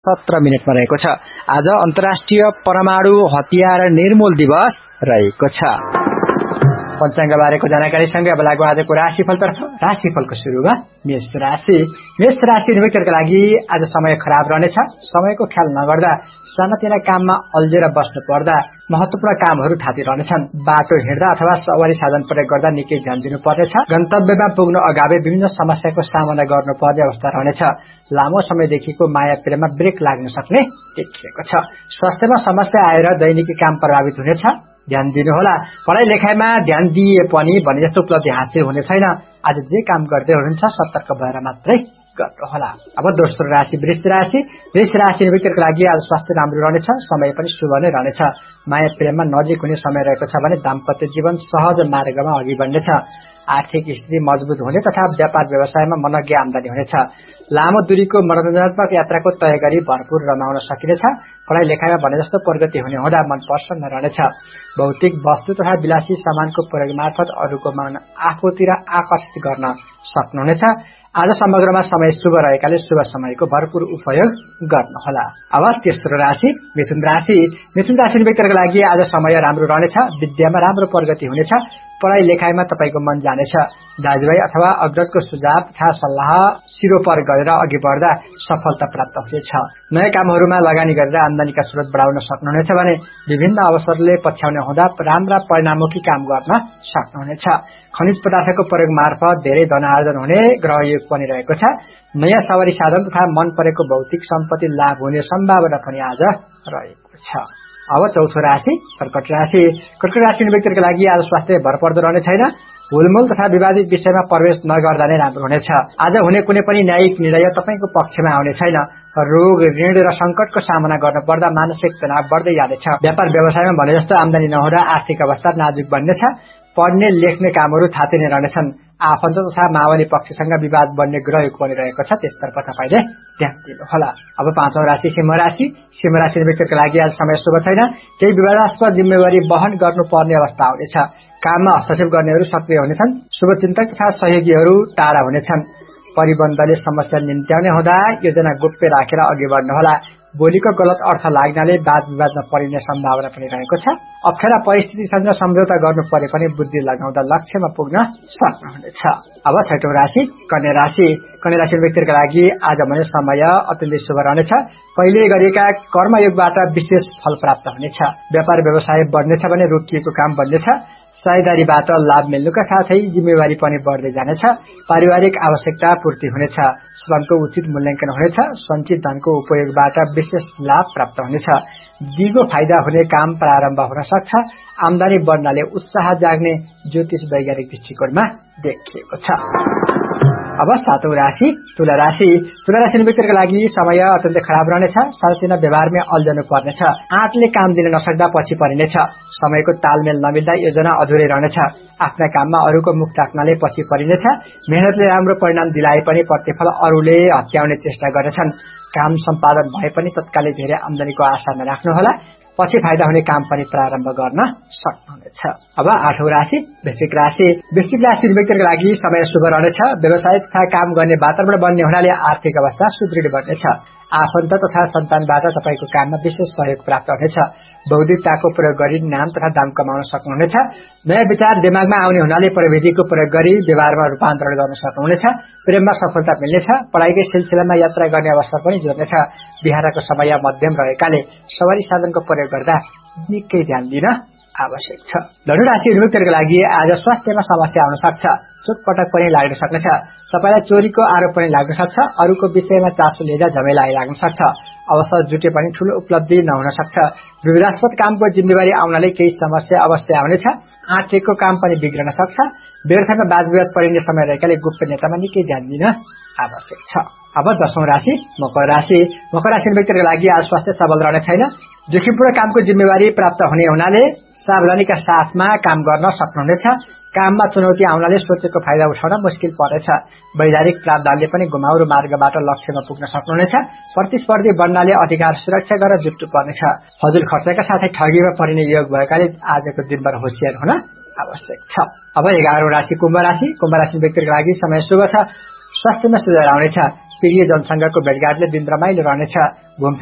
17 रहेको छ। आज अन्तर्राष्ट्रिय परमाणु हतियार निर्मूल दिवस रहेको छ। पञ्चाङ्ग बारेको जानकारीसँगै अब लागौँ आजको राशिफलतर्फ। राशिफलको सुरुमा मेष राशि। मेष राशि व्यक्तिहरुका लागि आज समय खराब रहनेछ। समयको ख्याल नगर्दा सानातिना काममा अल्झेर बस्नु पर्दा महत्वपूर्ण कामहरू थाती रहनेछन्। बाटो हिँड्दा अथवा सवारी साधन प्रयोग गर्दा निकै ध्यान दिनुपर्नेछ। गन्तव्यमा पुग्नु अगावै विभिन्न समस्याको सामना गर्नुपर्ने अवस्था रहनेछ। लामो समयदेखिको माया प्रेममा ब्रेक लाग्न सक्ने देखिएको छ। स्वास्थ्यमा समस्या आएर दैनिकी काम प्रभावित हुनेछ। ध्यान दिनुहोला। पढाइ लेखाइमा ध्यान दिए पनि भने जस्तो उपलब्धि हासिल हुने छैन। आज जे काम गर्दै हुनुहुन्छ सतर्क भएर मात्रै गर्नुहोला। अब दोस्रो राशि वृष राशि। वृष राशि व्यक्तिहरुको लागि आज स्वास्थ्य राम्रो रहनेछ। समय पनि शुभ नै रहनेछ। माया प्रेममा नजिक हुने समय रहेको छ भने दाम्पत्य जीवन सहज मार्गमा अघि बढ्नेछ। आर्थिक स्थिति मजबुत हुने तथा व्यापार व्यवसायमा मनज्ञ आमदानी हुनेछ। लामो दूरीको मनोरञ्जनात्मक यात्राको तय गरी भरपूर रमाउन सकिनेछ। पढाइ लेखाइमा भने जस्तो प्रगति हुने हुँदा मन प्रसन्न रहनेछ। भौतिक वस्तु तथा विलासी सामानको प्रयोग मार्फत अरूको मन आफूतिर आकर्षित गर्न सक्नुहुनेछ। आज समग्रमा समय शुभ रहेकाले शुभ समयको भरपूर उपयोग गर्नुहोला। अब तेस्रो राशि मिथुन राशि। मिथुन राशि व्यक्तिहरुको लागि आज समय राम्रो रहनेछ। विद्यामा राम्रो प्रगति हुनेछ। पढाइ लेखाइमा तपाईको मन जानेछ। दाजुभाइ अथवा अग्रजको सुझाव तथा सल्लाह सिरोपर गरेर अघि बढ्दा सफलता प्राप्त हुनेछ। नयाँ कामहरूमा लगानी गरेर आम्दानीका स्रोत बढाउन सक्नुहुनेछ भने विभिन्न अवसरले पछ्याउने हुँदा राम्रा परिणाममुखी काम गर्न सक्नुहुनेछ। खनिज पदार्थको प्रयोग मार्फत धेरै धनार्जन हुने ग्रहयोग पनि रहेको छ। नयाँ सवारी साधन तथा मन परेको भौतिक सम्पत्ति लाभ हुने सम्भावना पनि आज रहेको छ। अब चौथो राशि कर्कट राशि। कर्कट राशि व्यक्तिहरुको लागि आज स्वास्थ्य भरपर्दो रहने छैन। हुलमुल तथा विवादित विषयमा प्रवेश नगर्दा नै राम्रो हुनेछ। आज हुने कुनै पनि न्यायिक निर्णय तपाईको पक्षमा आउने छैन। रोग ऋण र संकटको सामना गर्न पर्दा मानसिक तनाव बढ्दै जानेछ। व्यापार व्यवसायमा भने जस्तो आम्दानी नहुँदा आर्थिक अवस्था नाजुक बन्नेछ। पढ्ने लेख्ने कामहरू थाती नै रहनेछन्। आफन्त तथा मावली पक्षसँग विवाद बन्ने ग्रहयोग पनि रहेको छ। त्यसतर्फ तपाईले ध्यान दिनुहोला। अब पाँचौं राशि सिंह राशि। सिंह राशि व्यक्तिहरुको लागि आज समय शुभ छैन। केही विवादास्पद जिम्मेवारी वहन गर्नुपर्ने अवस्था आउनेछ। काममा हस्तक्षेप गर्नेहरू सक्रिय हुनेछन्। शुभचिन्तक तथा सहयोगीहरू टाढा हुनेछन्। परिबन्धले समस्या निम्त्याउने हुँदा योजना गोप्य राखेर अघि बढ्नुहोला। बोलीको गलत अर्थ लाग्नाले वाद विवादमा परिने सम्भावना पनि रहेको छ। अप्ठ्यारा परिस्थितिसँग सम्झौता गर्नु परे पनि बुद्धि लगाउँदा लक्ष्यमा पुग्न सक्नुहुनेछ। अब छठौं राशि कन्या राशि। कन्या राशि व्यक्तिहरुका लागि आज भने समय अत्यन्तै शुभ रहनेछ। पहिले गरिएका कर्मयोगबाट विशेष फल प्राप्त हुनेछ। व्यापार व्यवसाय बढ्नेछ भने रोकिएको काम बन्नेछ। साझेदारीबाट लाभ मिल्नुका साथै जिम्मेवारी पनि बढ्दै जानेछ। पारिवारिक आवश्यकता पूर्ति हुनेछ। श्रमको उचित मूल्याङ्कन हुनेछ। सञ्चित धनको उपयोगबाट विशेष लाभ प्राप्त हुनेछ। दिगो फाइदा हुने काम प्रारम्भ हुन सक्छ। आम्दानी बढ्नाले उत्साह जाग्ने ज्योतिष वैज्ञानिक दृष्टिकोणमा देखिएको छ। अब सातौं राशि तुला राशि। तुला राशि व्यक्तिहरुको लागि समय अत्यन्तै खराब रहनेछ। सानोतिनो व्यवहारमा अल्झनु पर्नेछ। आँटले काम दिन नसक्दा पछि परिनेछ। समयको तालमेल नमिल्दा योजना अधुरै रहनेछ। आफ्ना काममा अरूको मुख ताक्नाले पछि परिनेछ। मेहनतले राम्रो परिणाम दिलाए पनि प्रतिफल अरूले हत्याउने चेष्टा गर्नेछन्। काम सम्पादन भए पनि तत्कालै धेरै आम्दानीको आशा नराख्नुहोला। पछि फाइदा हुने काम पनि प्रारम्भ गर्न सक्नुहुनेछ। अब आठौं राशि वृश्चिक राशि। वृश्चिक राशि व्यक्तिहरुको लागि समय शुभ रहनेछ। व्यवसाय तथा काम गर्ने वातावरण बन्ने हुनाले आर्थिक अवस्था सुदृढ बन्नेछ। आफन्त तथा सन्तानबाट तपाईको काममा विशेष सहयोग प्राप्त हुनेछ। बौद्धिकताको प्रयोग गरी नाम तथा दाम कमाउन सक्नुहुनेछ। नयाँ विचार दिमागमा आउने हुनाले प्रविधिको प्रयोग गरी व्यवहारमा रूपान्तरण गर्न सक्नुहुनेछ। प्रेममा सफलता मिल्नेछ। पढाइकै सिलसिलामा यात्रा गर्ने अवसर पनि जोड्नेछ। बिहारको समय मध्यम रहेकाले सवारी साधनको प्रयोग गर्दा निकै ध्यान दिन आवश्यक छ। धनु राशि व्यक्तिहरुको लागि आज स्वास्थ्यमा समस्या आउन सक्छ। चोटपटक पनि लाग्न सक्नेछ। तपाईलाई चोरीको आरोप पनि लाग्न सक्छ। अरूको विषयमा चासो लिँदा झमेला लाग्न सक्छ। अवसर जुटे पनि ठूलो उपलब्धि नहुन सक्छ। विवादास्पद कामको जिम्मेवारी आउनाले केही समस्या अवश्य आउनेछ। आर्थिकको काम पनि बिग्रन सक्छ। व्यर्थमा वाद विवाद परिने समय रहेकाले गोपनीयतामा निकै ध्यान दिन आवश्यक छ। अब दशौं राशि मकर राशि। मकर राशि व्यक्तिहरुको लागि आज स्वास्थ्य सबल रहने छैन। जोखिमपूर्ण कामको जिम्मेवारी प्राप्त हुने हुनाले सावधानीका साथमा काम गर्न सक्नुहुनेछ। काममा चुनौती आउनाले सोचेको फाइदा उठाउन मुस्किल पर्नेछ। वैधानिक प्रावधानले पनि घुमाउरो मार्गबाट लक्ष्यमा पुग्न सक्नुहुनेछ। प्रतिस्पर्धी बन्नाले अधिकार सुरक्षा गर्न जुट्नु पर्नेछ। फजुल खर्चका साथै ठगीमा परिने योग भएकाले आजको दिनभर होशियार हुन आवश्यक छ। अब 11औं राशि कुम्भ राशि। कुम्भ राशि व्यक्तिहरुको लागि समय शुभ छ। स्वास्थ्यमा सुधार आउनेछ। प्रियजनसँगको भेटघाटले दिन रमाइलो रहनेछ।